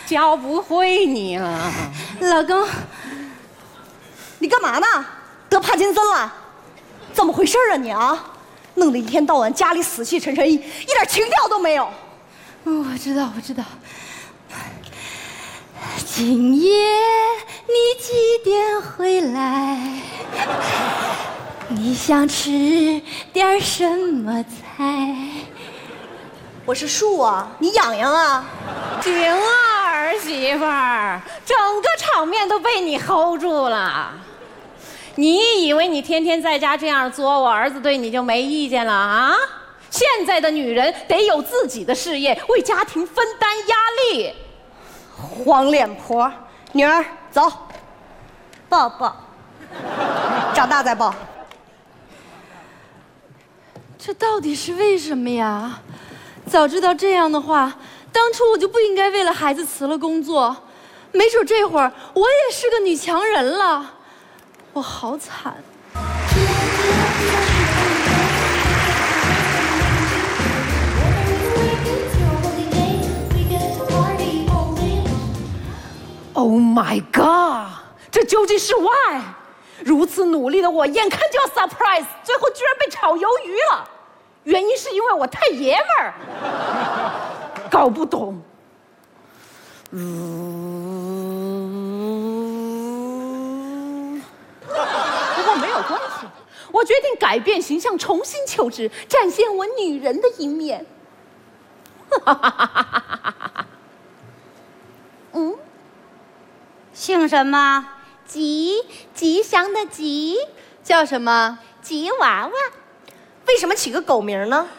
教不会你了。 老公， 你干嘛呢？得帕金森了？怎么回事啊你啊？弄得一天到晚家里死气沉沉，一点情调都没有。 我知道。今夜你几点回来？你想吃点什么菜？ 我是树啊，你痒痒啊？ 行啊，儿媳妇儿，整个场面都被你 hold 住了。你以为你天天在家这样作，我儿子对你就没意见了啊？现在的女人得有自己的事业，为家庭分担压力。 黄脸婆，女儿走，抱，长大再抱。 这到底是为什么呀？早知道这样的话，当初我就不应该为了孩子辞了工作，没准这会儿我也是个女强人了。我好惨。 Oh my god！ 这究竟是 why？ 如此努力的我，眼看就要 surprise， 最后居然被炒鱿鱼了。原因是因为我太爷们儿，搞不懂。不过没有关系，我决定改变形象，重新求职，展现我女人的一面。 姓什么？吉祥的吉， 叫什么？ 吉娃娃。 为什么起个狗名呢？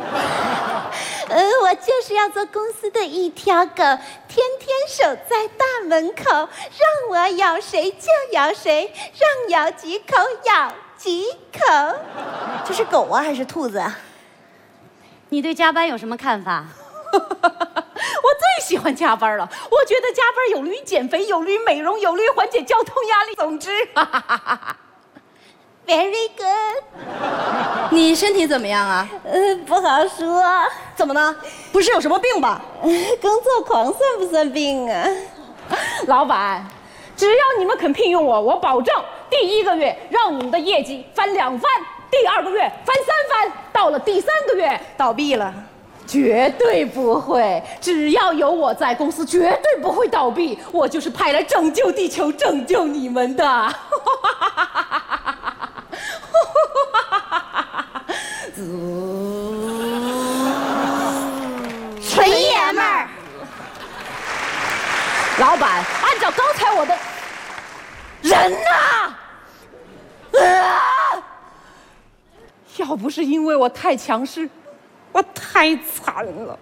我就是要做公司的一条狗，天天守在大门口，让我咬谁就咬谁，让咬几口咬几口。 这是狗啊还是兔子啊？ 你对加班有什么看法？ 我最喜欢加班了，我觉得加班有利于减肥，有利于美容，有利于缓解交通压力。总之 ，very good。 你身体怎么样啊？ 不好说。 怎么呢？不是有什么病吧？ 工作狂算不算病啊？ 老板，只要你们肯聘用我，我保证第1个月让你们的业绩翻2番，第2个月翻3番，到了第3个月倒闭了。 绝对不会，只要有我在，公司绝对不会倒闭。我就是派来拯救地球、拯救你们的。 纯爷们儿。 老板，按照刚才我的人呐，要不是因为我太强势，我太惨了。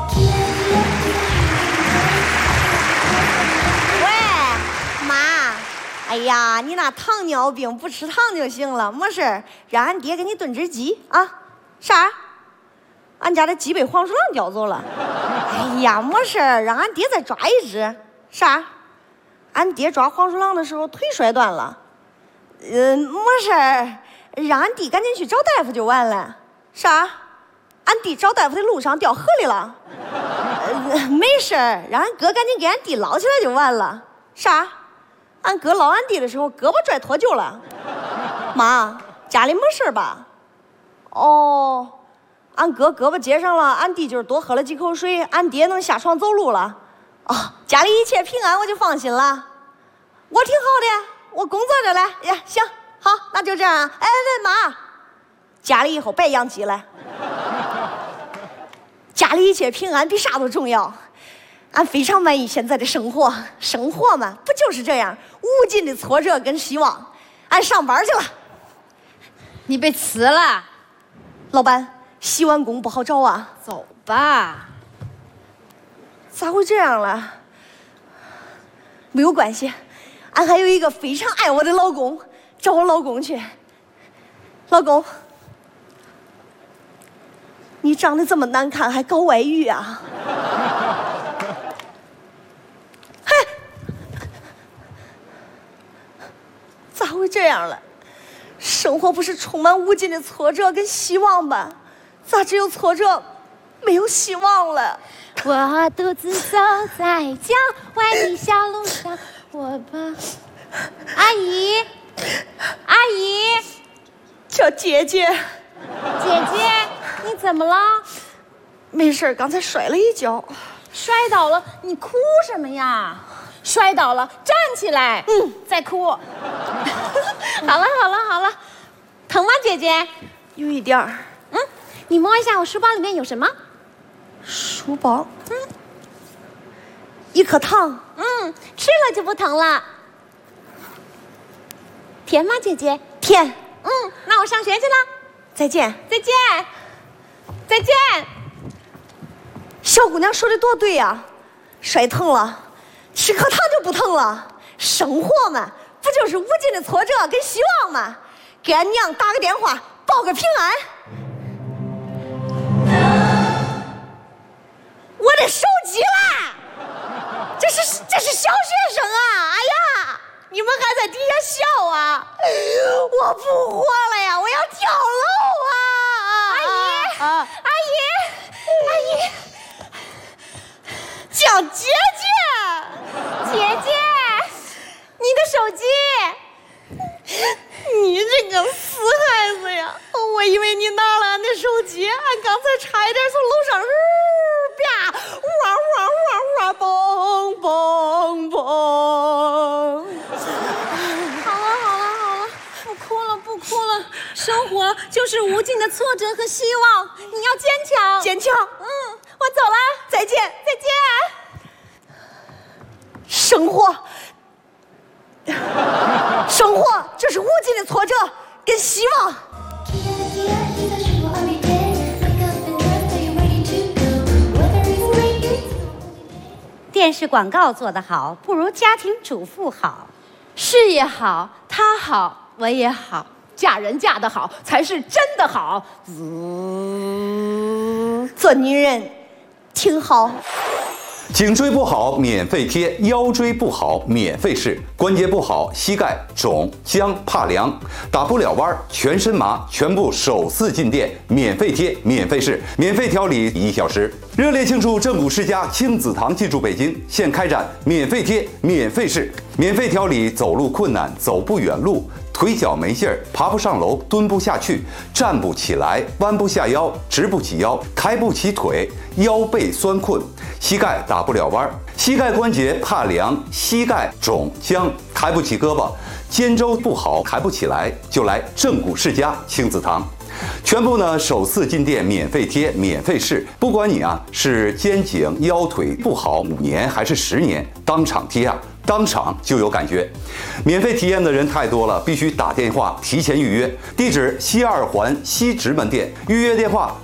喂，妈，哎呀，你那糖尿病不吃糖就行了，没事让俺爹给你炖只鸡啊。啥？俺家的鸡被黄鼠狼叼走了。哎呀，没事让俺爹再抓一只。啥？俺爹抓黄鼠狼的时候腿摔断了。没事让俺弟赶紧去找大夫就完了。啥？俺弟找大夫的路上掉河里了。没事让俺哥赶紧给俺弟捞起来就完了。啥？俺哥捞俺弟的时候胳膊拽脱臼了。妈，家里没事吧？哦，俺哥胳膊接上了，俺弟就是多喝了几口水，俺爹能下床走路了。哦，家里一切平安，我就放心了。我挺好的，我工作着嘞。呀，行，好，那就这样啊。哎，喂，妈，家里以后别养鸡了。家里一切平安比啥都重要。俺非常满意现在的生活，生活嘛，不就是这样，无尽的挫折跟希望。俺上班去了。 你被辞了？ 老板，洗碗工不好找啊。 走吧。 咋会这样了？没有关系，俺还有一个非常爱我的老公，找我老公去。老公，你长得这么难看，还搞外遇啊？嘿，咋会这样了？生活不是充满无尽的挫折跟希望吧？咋只有挫折，没有希望了？ 我独自走在郊外的小路上，我把阿姨，阿姨， 叫姐姐。 姐姐，你怎么了？ 没事，刚才摔了一跤。 摔倒了，你哭什么呀？摔倒了，站起来，再哭。好了好了好了，疼吗，姐姐？ 有一点儿。 你摸一下我书包里面有什么？ 书包。一颗糖。 吃了就不疼了。甜吗，姐姐？ 甜。 那我上学去了， 再见。 再见，再见。 小姑娘说的多对呀，摔疼了，吃颗糖就不疼了。生活嘛，不就是无尽的挫折跟希望吗？给俺娘打个电话，报个平安。我的手机啦！这是小学生啊！哎呀，你们还在底下笑啊！我不活了呀！我要跳楼啊！阿姨，叫姐姐， 姐姐，你的手机。 你这个死孩子呀！我以为你拿了俺的手机，俺刚才差一点从楼上啪，哇，蹦蹦蹦。 好了，不哭了。生活就是无尽的挫折和希望，你要坚强。 坚强。 我走了， 再见。 再见。 生活就是无尽的挫折跟希望。 电视广告做得好，不如家庭主妇好。 事业好，他好，我也好。 嫁人嫁得好才是真的好。 做女人挺好。 颈椎不好免费贴，腰椎不好免费试，关节不好膝盖肿僵怕凉打不了弯全身麻，全部首次进店免费贴免费试，免费调理1小时。热烈庆祝正骨世家亲子堂进驻北京，现开展免费贴免费试，免费调理走路困难走不远路，腿脚没劲儿，爬不上楼，蹲不下去，站不起来，弯不下腰，直不起腰，抬不起腿，腰背酸困，膝盖打不了弯，膝盖关节怕凉，膝盖肿僵，抬不起胳膊，肩周不好，抬不起来，就来正骨世家亲子堂。全部呢首次进店免费贴免费试，不管你是肩颈腰腿不好5年还是10年，当场贴当场就有感觉。免费体验的人太多了，必须打电话提前预约。地址西2环西直门店，预约电话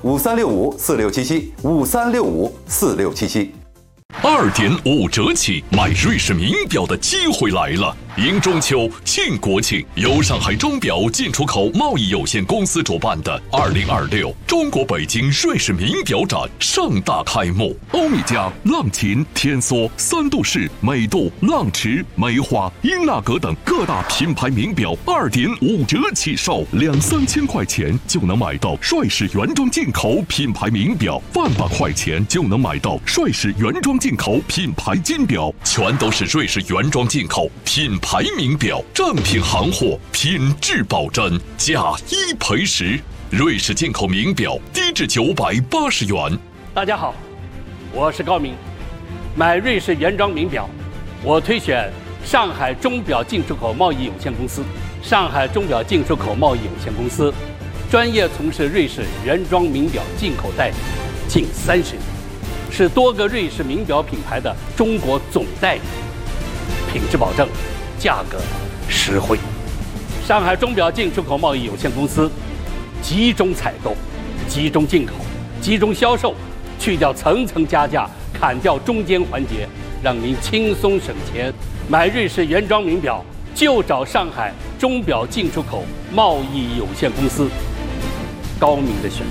5365467753654677。 2.5折起，买瑞士名表的机会来了！迎中秋、庆国庆，由上海钟表进出口贸易有限公司主办的2026中国北京瑞士名表展盛大开幕。欧米茄、浪琴、天梭、三度式、美度、浪驰、梅花、英纳格等各大品牌名表2.5折起售，2-3千块钱就能买到瑞士原装进口品牌名表，1万块钱就能买到瑞士原装进口品牌金表，全都是瑞士原装进口品牌名表，正品行货，品质保真，价1赔10。瑞士进口名表低至980元。 大家好，我是高明。买瑞士原装名表，我推选上海钟表进出口贸易有限公司。上海钟表进出口贸易有限公司专业从事瑞士原装名表进口代理近30年，是多个瑞士名表品牌的中国总代理，品质保证，价格实惠。上海钟表进出口贸易有限公司集中采购、集中进口、集中销售，去掉层层加价，砍掉中间环节，让您轻松省钱。买瑞士原装名表就找上海钟表进出口贸易有限公司，高明的选择。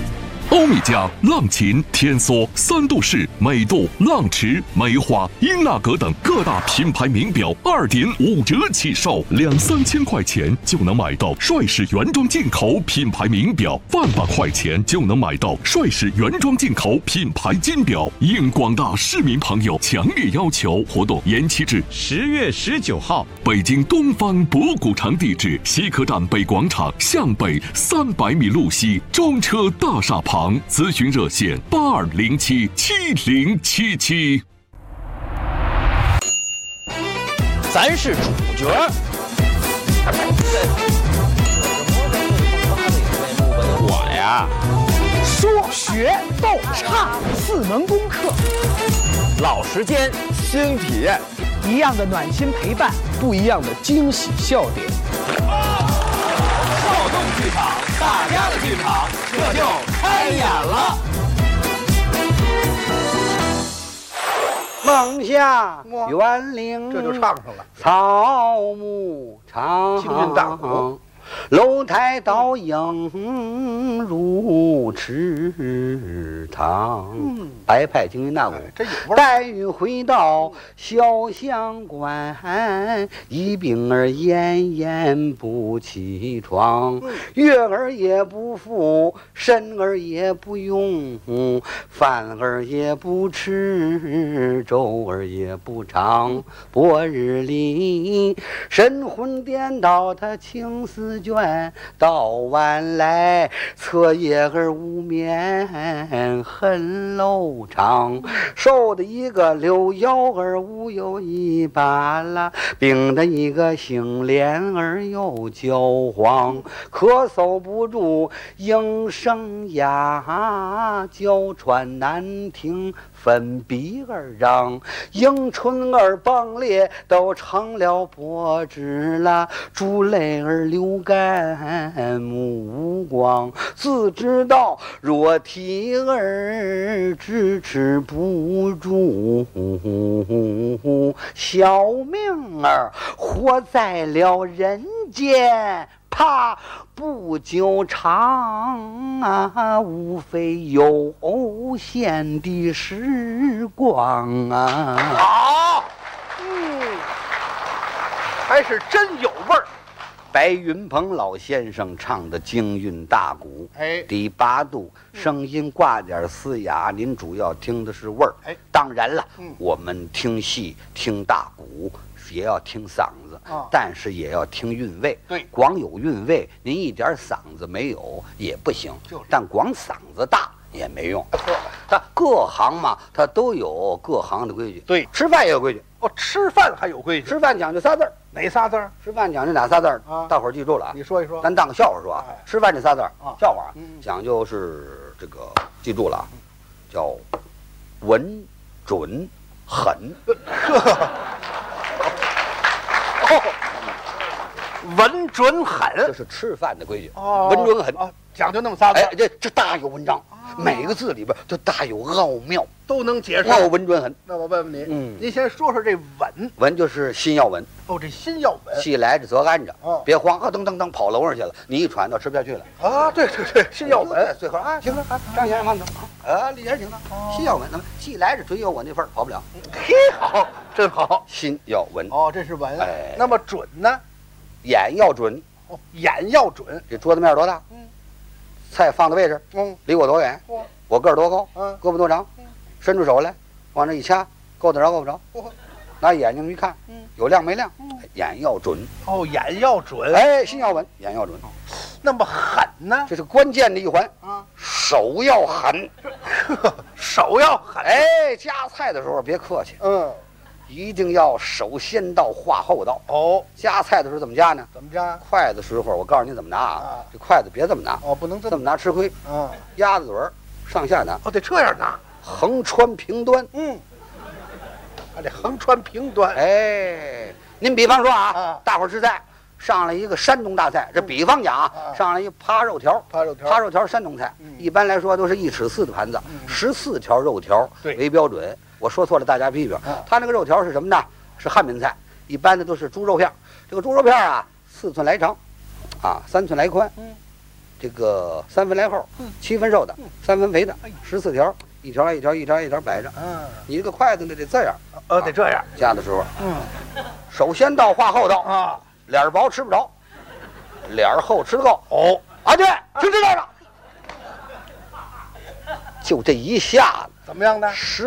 欧米茄、浪琴、天梭、三度式、美度、浪驰、梅花、英纳格等各大品牌名表2.5折起售，2、3千块钱就能买到帅士原装进口品牌名表，100块钱就能买到帅士原装进口品牌金表。应广大市民朋友强烈要求，活动延期至 10月19号。 北京东方博古城地址：西客站北广场向北300米路西中车大厦旁。咨询热线82077077。 咱是主角。我呀，说学逗唱4门功课，老时间新体验，一样的暖心陪伴，不一样的惊喜笑点。 少动剧场，大家的剧场，这就开演了。 梦想园岭， 这就唱上了。 草木长， 京韵大鼓， 楼台倒影入池塘。白派京韵大鼓， 这有味儿。 黛玉回到潇湘馆，一病儿奄奄不起床。月儿也不复，身儿也不用，饭儿也不吃，粥儿也不尝。薄日里神魂颠倒，他青丝卷，到晚来彻夜儿无眠，恨lâu长。瘦的一个溜腰儿无有一把啦，病的一个杏脸儿又焦黄，咳嗽不住应声哑，娇喘难听分鼻儿张，迎春儿棒裂都成了脖子啦，珠泪儿流干目无光，自知道若体儿支持不住，小命儿活在了人间，怕不久长啊，无非有限的时光啊。 好，还是真有味儿。 白云鹏老先生唱的京韵大鼓，第8度，声音挂点嘶哑，您主要听的是味儿。当然了，我们听戏听大鼓也要听嗓子，但是也要听韵味。 对， 光有韵味，您一点嗓子没有也不行。但光嗓子大也没用。它各行嘛，它都有各行的规矩。 对， 吃饭也有规矩。 吃饭还有规矩。 吃饭讲究仨字儿。 哪仨字儿？ 吃饭讲究哪仨字儿啊？大伙儿记住了啊！ 你说一说， 咱当个笑话说啊。吃饭这仨字儿，笑话讲究是这个，记住了啊，叫稳、准、狠。 稳、准、狠， 这是吃饭的规矩。稳、准、狠， 讲究那么仨字。 这大有文章，每个字里边都大有奥妙， 都能解释。 稳、准、狠。 那我问问你，您先说说这稳。 稳就是心要稳。 这心要稳。 气来着则安着，别慌，噔噔噔跑楼上去了，你一喘到吃不下去了。 对，心要稳。 最后行了，张先生慢走李先生行了，心要稳。那么气来着准有我那份跑不了。 好，真好， 心要稳。 这是稳。那么准呢？ 眼要准。 眼要准。 这桌子面多大？菜放的位置，离我多远？我个儿多高？胳膊多长？伸出手来，往这一掐，够得着够不着？拿眼睛一看，有亮没亮？眼要准。 眼要准。 心要稳，眼要准。 那么狠呢？ 这是关键的一环啊，手要狠， 手要狠。 夹菜的时候别客气，一定要手先到话后到。夹菜的时候怎么夹呢？ 怎么夹？ 筷子时候我告诉你怎么拿啊，这筷子别这么拿。 不能这么拿吃亏。鸭子嘴儿上下拿。 得这样拿， 横穿平端。 还得横穿平端。 您比方说啊，大伙儿吃菜，上来一个山东大菜，这比方讲啊，上来一趴肉条，趴肉条山东菜，一般来说都是1尺4的盘子，14条肉条为标准。我说错了，大家批评。他那个肉条是什么呢？是汉民菜，一般的都是猪肉片。这个猪肉片啊，4寸来长，3寸来宽， 这个3分来厚，7分瘦的，3分肥的，14条，一条一条一条一条摆着。你这个筷子呢得这样， 得这样夹的时候，手先到话后到啊， 脸薄吃不着，脸厚吃得够。对，就这样了，就这一下子， 怎么样呢？